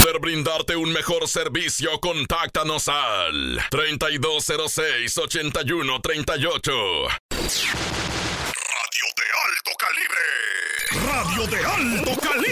poder brindarte un mejor servicio, contáctanos al 3206-8138. Radio de alto calibre. Radio de alto calibre.